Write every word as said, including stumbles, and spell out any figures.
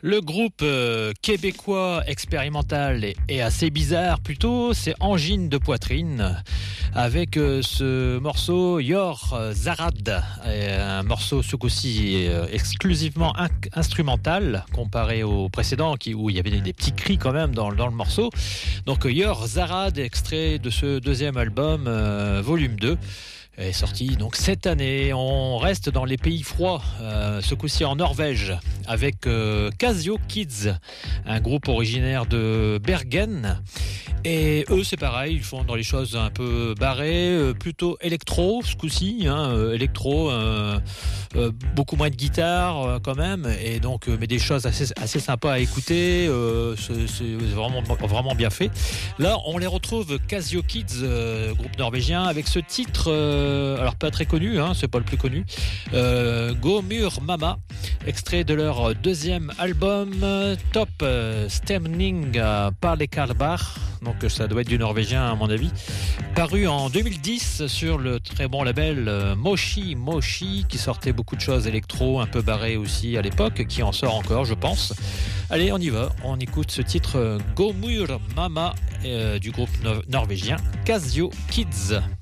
Le groupe euh, québécois expérimental et, et assez bizarre plutôt, c'est Angine de poitrine avec euh, ce morceau Yor Zarad, un morceau ce coup-ci euh, exclusivement in- instrumental comparé au précédent qui, où il y avait des, des petits cris quand même dans, dans le morceau. Donc Yor Zarad, extrait de ce deuxième album, euh, volume deux. Est sorti donc cette année. On reste dans les pays froids, euh, ce coup-ci en Norvège, avec euh, Casio Kids, un groupe originaire de Bergen. Et eux, c'est pareil, ils font dans les choses un peu barrées, euh, plutôt électro ce coup-ci, hein, euh, électro, euh, euh, beaucoup moins de guitare euh, quand même, et donc euh, mais des choses assez, assez sympas à écouter. Euh, c'est, c'est vraiment vraiment bien fait. Là, on les retrouve Casio Kids, euh, groupe norvégien, avec ce titre, euh, alors pas très connu, hein, c'est pas le plus connu, euh, Gomur Mama, extrait de leur deuxième album Top Stemning par les Karlbach. Donc ça doit être du norvégien à mon avis, paru en deux mille dix sur le très bon label euh, Moshi Moshi, qui sortait beaucoup de choses électro, un peu barré aussi à l'époque, qui en sort encore je pense. Allez, on y va, on écoute ce titre euh, Gomur Mama euh, du groupe no- norvégien Casio Kids.